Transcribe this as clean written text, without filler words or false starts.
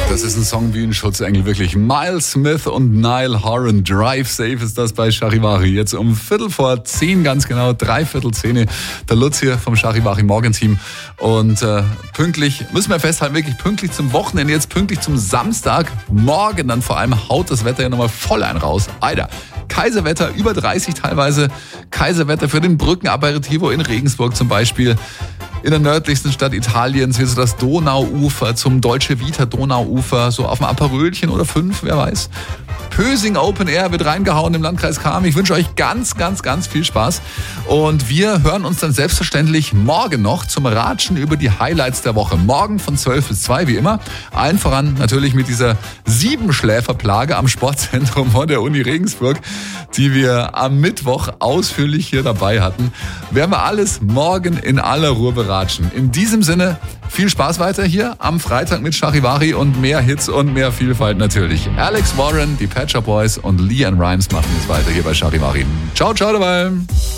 Das ist ein Song wie ein Schutzengel, wirklich. Miles Smith und Niall Horan. Drive Safe ist das bei Charivari. Jetzt um 9:45 ganz genau, 9:45. Der Lutz hier vom Charivari Morgenteam. Und pünktlich, müssen wir festhalten, wirklich pünktlich zum Wochenende, jetzt pünktlich zum Samstag. Morgen dann vor allem haut das Wetter ja nochmal voll ein raus. Alter, Kaiserwetter, über 30 teilweise. Kaiserwetter für den Brückenaperitivo in Regensburg zum Beispiel. In der nördlichsten Stadt Italiens, wie so das Donauufer zum Dolce Vita Donauufer, so auf dem Aperölchen oder 5, wer weiß. Pösing Open Air wird reingehauen im Landkreis Cham. Ich wünsche euch ganz, ganz, ganz viel Spaß. Und wir hören uns dann selbstverständlich morgen noch zum Ratschen über die Highlights der Woche. Morgen von 12 bis 2, wie immer. Allen voran natürlich mit dieser 7-Schläferplage am Sportzentrum von der Uni Regensburg, die wir am Mittwoch ausführlich hier dabei hatten. Werden wir alles morgen in aller Ruhe beratschen. In diesem Sinne, viel Spaß weiter hier am Freitag mit Charivari und mehr Hits und mehr Vielfalt natürlich. Alex Warren, die Pet Shop Boys und Leanne Rimes machen jetzt weiter hier bei Charivari. Ciao, ciao dabei.